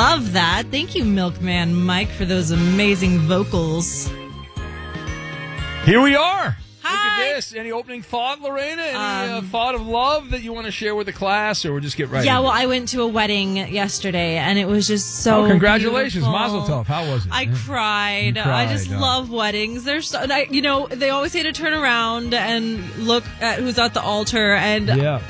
Love that. Thank you, Milkman Mike, for those amazing vocals. Here we are. Hi. Look at this. Any opening thought, Lorena? Any thought of love that you want to share with the class, or we'll just get right Yeah, into well, it? I went to a wedding yesterday, and it was just so congratulations. beautiful. Mazel tov. How was it? I cried. You I just cried, love weddings. They're so, they always say to turn around and look at who's at the altar, and Yeah.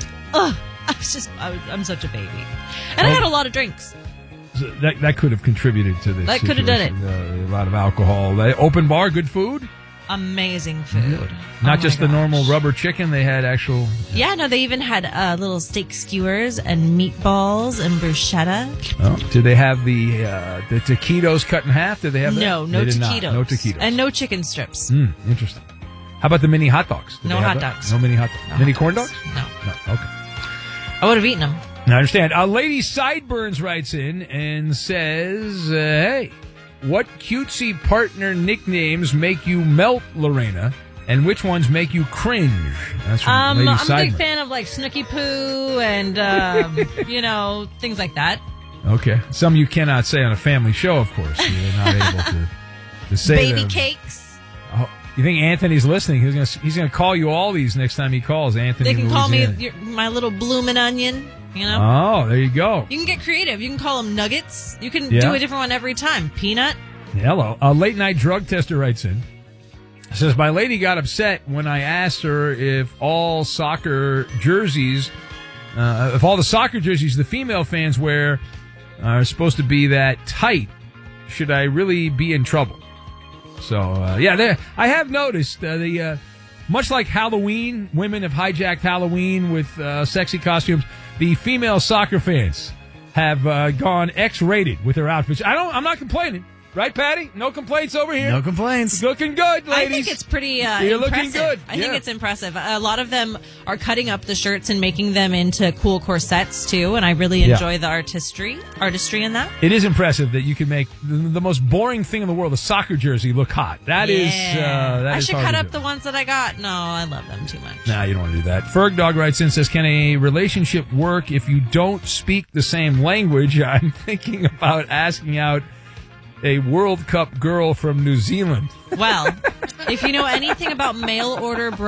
I'm such a baby. And I had a lot of drinks. So that could have contributed to this. That could have done it. A lot of alcohol. Open bar, good food? Amazing food. Not just the normal rubber chicken. They had actual... Yeah, no, they even had little steak skewers and meatballs and bruschetta. Oh. Did they have the taquitos cut in half? Did they have that? No They did not. taquitos. No taquitos. And no chicken strips. Interesting. How about the mini hot dogs? Did No they have hot that? dogs. No mini hot dogs. No Mini hot corn dogs. dogs? No. Okay. I would have eaten them. I understand. Lady Sideburns writes in and says, hey, what cutesy partner nicknames make you melt, Lorena, and which ones make you cringe? That's from Lady I'm Sideburns. a big fan of like Snooky Poo and, things like that. Okay. Some you cannot say on a family show, of course. You're not able to say Baby them. cakes. Oh, you think Anthony's listening? He's gonna call you all these next time he calls, Anthony. They can call me Louisiana. my little bloomin' onion, you know? Oh, there you go. You can get creative. You can call them nuggets. You can Yeah. do a different one every time. Peanut. Hello. A late night drug tester writes in. Says, my lady got upset when I asked her if all soccer jerseys, if all the soccer jerseys the female fans wear are supposed to be that tight. Should I really be in trouble? So, I have noticed much like Halloween, women have hijacked Halloween with sexy costumes. The female soccer fans have gone X-rated with their outfits. I'm not complaining. Right, Patty? No complaints over here. No complaints. Looking good, ladies. I think it's pretty You're impressive. looking good. I think it's impressive. A lot of them are cutting up the shirts and making them into cool corsets, too, and I really enjoy the artistry in that. It is impressive that you can make the most boring thing in the world, a soccer jersey, look hot. That is I should hard cut to up do. the ones that I got. No, I love them too much. Nah, you don't want to do that. Ferg Dog writes in, says, can a relationship work if you don't speak the same language? I'm thinking about asking out a World Cup girl from New Zealand. Well, if you know anything about mail order